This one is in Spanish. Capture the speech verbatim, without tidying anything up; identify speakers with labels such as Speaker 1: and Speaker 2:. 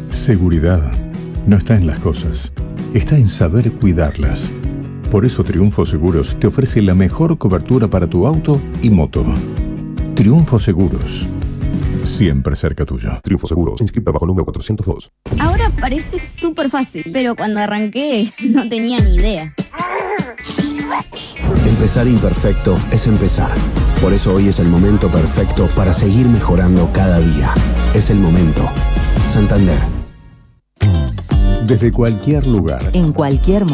Speaker 1: Seguridad no está en las cosas, está en saber cuidarlas. Por eso Triunfo Seguros te ofrece la mejor cobertura para tu auto y moto. Triunfo Seguros, siempre cerca tuyo.
Speaker 2: Triunfo Seguros, inscrita bajo el número cuatrocientos dos.
Speaker 3: Ahora parece súper fácil, pero cuando arranqué no tenía ni idea.
Speaker 4: Empezar imperfecto es empezar. Por eso hoy es el momento perfecto para seguir mejorando cada día. Es el momento. Santander.
Speaker 1: Desde cualquier lugar.
Speaker 5: En cualquier momento.